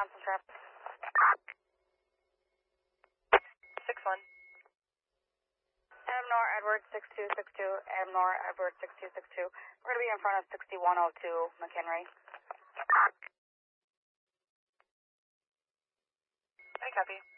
on some traffic. 6-1. Adam Nor, Edward 6262. Adam Nor, Edward 6262. We're going to be in front of 6102 McHenry. I copy.